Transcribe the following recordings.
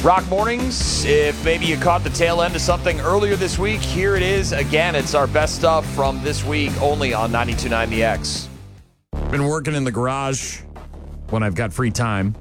Rock Mornings, if maybe you caught the tail end of something earlier this week, here it is again. It's our best stuff from this week only on 92.9 The X. Been working in the garage when I've got free time.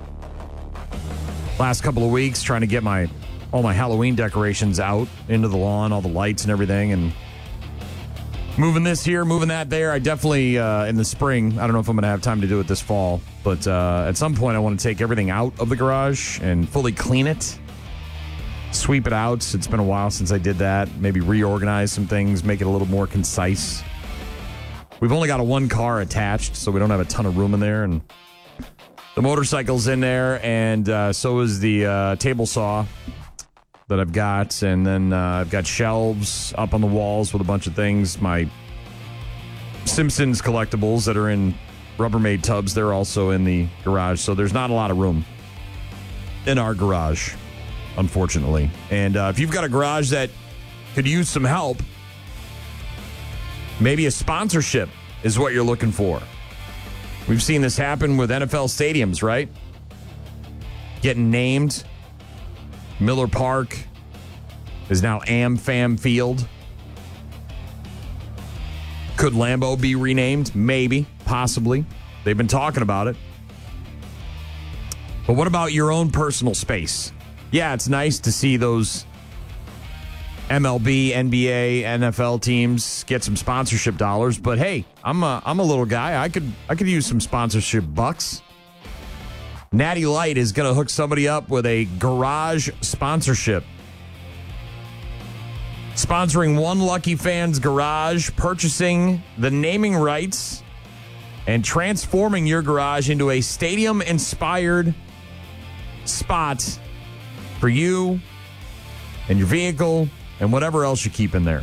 Last couple of weeks trying to get all my Halloween decorations out into the lawn, all the lights and everything, and moving this here, moving that there. I definitely, in the spring, I don't know if I'm going to have time to do it this fall, but at some point I want to take everything out of the garage and fully clean it, sweep it out. It's been a while since I did that. Maybe reorganize some things, make it a little more concise. We've only got a one car attached, so we don't have a ton of room in there, and the motorcycle's in there, and so is the table saw that I've got, and then I've got shelves up on the walls with a bunch of things. My Simpsons collectibles that are in Rubbermaid tubs, they're also in the garage, so there's not a lot of room in our garage, unfortunately. And if you've got a garage that could use some help, maybe a sponsorship is what you're looking for. We've seen this happen with NFL stadiums, right? Getting named. Miller Park is now AmFam Field. Could Lambeau be renamed? Maybe, possibly. They've been talking about it. But what about your own personal space? Yeah, it's nice to see those MLB, NBA, NFL teams get some sponsorship dollars, but hey, I'm a little guy. I could use some sponsorship bucks. Natty Light is going to hook somebody up with a garage sponsorship. Sponsoring one lucky fan's garage, purchasing the naming rights, and transforming your garage into a stadium-inspired spot for you and your vehicle and whatever else you keep in there.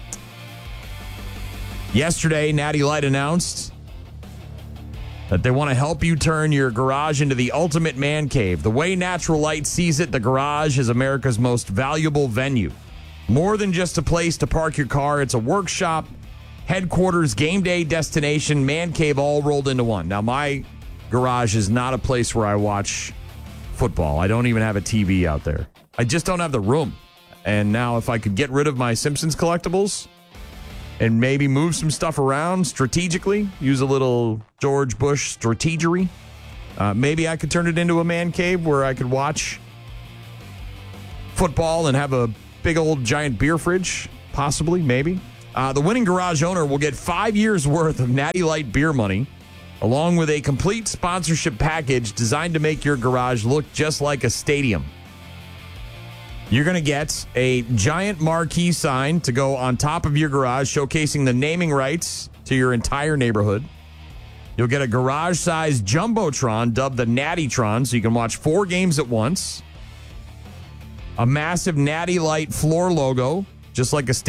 Yesterday, Natty Light announced that they want to help you turn your garage into the ultimate man cave. The way Natural Light sees it, the garage is America's most valuable venue. More than just a place to park your car, it's a workshop, headquarters, game day destination, man cave, all rolled into one. Now, my garage is not a place where I watch football. I don't even have a TV out there. I just don't have the room. And now if I could get rid of my Simpsons collectibles and maybe move some stuff around strategically, use a little George Bush strategery, maybe I could turn it into a man cave where I could watch football and have a big old giant beer fridge, possibly, maybe. The winning garage owner will get 5 years worth of Natty Light beer money, along with a complete sponsorship package designed to make your garage look just like a stadium. You're going to get a giant marquee sign to go on top of your garage, showcasing the naming rights to your entire neighborhood. You'll get a garage-sized Jumbotron dubbed the Nattytron, so you can watch 4 games at once. A massive Natty Light floor logo, just like a